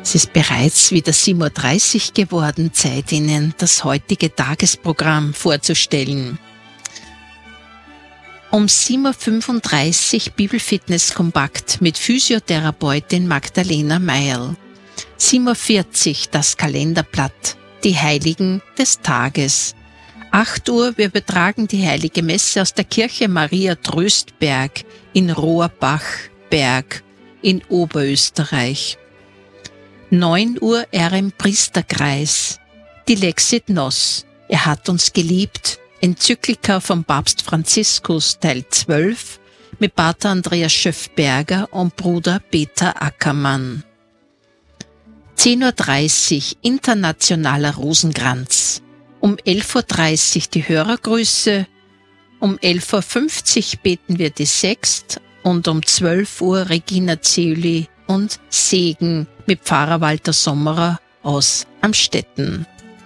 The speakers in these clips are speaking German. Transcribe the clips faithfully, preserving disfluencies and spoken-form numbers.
Es ist bereits wieder sieben Uhr dreißig geworden, Zeit Ihnen das heutige Tagesprogramm vorzustellen. Um sieben Uhr fünfunddreißig Bibelfitness Kompakt mit Physiotherapeutin Magdalena Meierl. sieben Uhr vierzig das Kalenderblatt, die Heiligen des Tages. acht Uhr, wir übertragen die Heilige Messe aus der Kirche Maria Tröstberg in Rohrbachberg in Oberösterreich. neun Uhr R M Priesterkreis, die Lexit Nos, er hat uns geliebt, Enzyklika vom Papst Franziskus, Teil zwölf, mit Pater Andreas Schöffberger und Bruder Peter Ackermann. zehn Uhr dreißig Internationaler Rosenkranz, um elf Uhr dreißig die Hörergrüße, um elf Uhr fünfzig beten wir die Sext und um zwölf Uhr Regina Zieli und Segen mit Pfarrer Walter Sommerer aus Amstetten.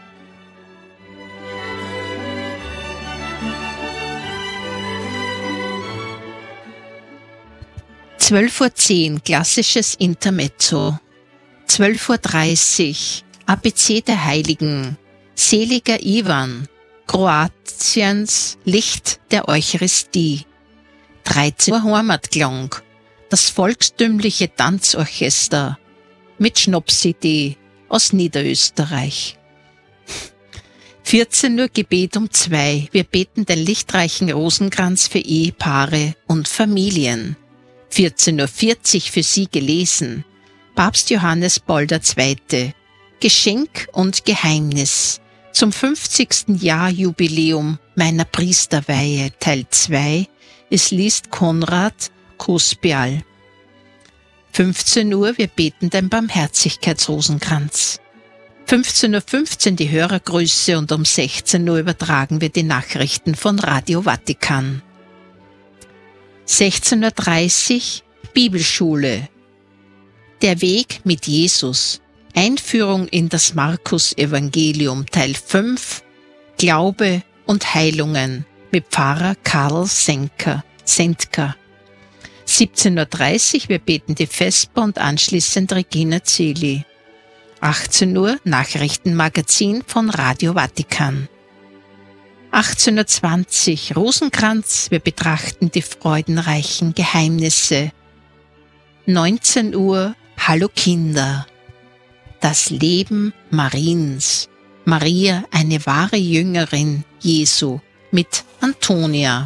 zwölf Uhr zehn klassisches Intermezzo. zwölf Uhr dreißig A B C der Heiligen, seliger Ivan, Kroatiens Licht der Eucharistie. dreizehn Uhr Heimatklang, das volkstümliche Tanzorchester mit Schnapsidee aus Niederösterreich. vierzehn Uhr Gebet um zwei, wir beten den lichtreichen Rosenkranz für Ehepaare und Familien. vierzehn Uhr vierzig für Sie gelesen, Papst Johannes Paul der Zweite, Geschenk und Geheimnis zum fünfzigsten Jahrjubiläum meiner Priesterweihe, Teil zwei, es liest Konrad Kuspial. fünfzehn Uhr, wir beten den Barmherzigkeitsrosenkranz. fünfzehn Uhr fünfzehn die Hörergrüße und um sechzehn Uhr übertragen wir die Nachrichten von Radio Vatikan. sechzehn Uhr dreißig Bibelschule. Der Weg mit Jesus. Einführung in das Markus-Evangelium, Teil fünf, Glaube und Heilungen mit Pfarrer Karl Senker, Sendker. siebzehn Uhr dreißig, wir beten die Vesper und anschließend Regina Zieli. achtzehn Uhr, Nachrichtenmagazin von Radio Vatikan. achtzehn Uhr zwanzig, Rosenkranz, wir betrachten die freudenreichen Geheimnisse. neunzehn Uhr, Hallo Kinder. Das Leben Mariens. Maria, eine wahre Jüngerin Jesu mit Antonia.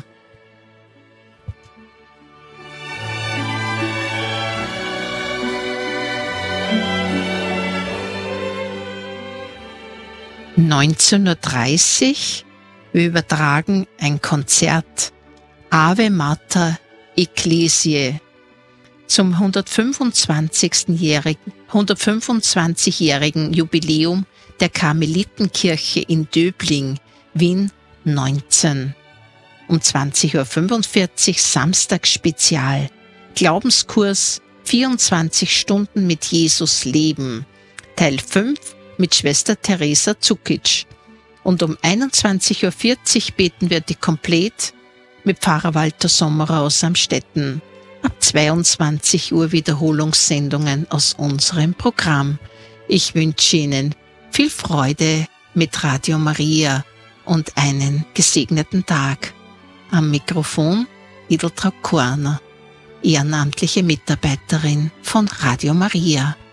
neunzehn Uhr dreißig, wir übertragen ein Konzert Ave Mater Ecclesiae zum hundertfünfundzwanzigjährigen Jubiläum der Karmelitenkirche in Döbling, Wien neunzehn. Um zwanzig Uhr fünfundvierzig Samstagsspezial, Glaubenskurs vierundzwanzig Stunden mit Jesus leben, Teil fünf mit Schwester Teresa Zukic. Und um einundzwanzig Uhr vierzig beten wir die Komplett mit Pfarrer Walter Sommerer aus Amstetten. Ab zweiundzwanzig Uhr Wiederholungssendungen aus unserem Programm. Ich wünsche Ihnen viel Freude mit Radio Maria und einen gesegneten Tag. Am Mikrofon Edeltraud Korner, ehrenamtliche Mitarbeiterin von Radio Maria.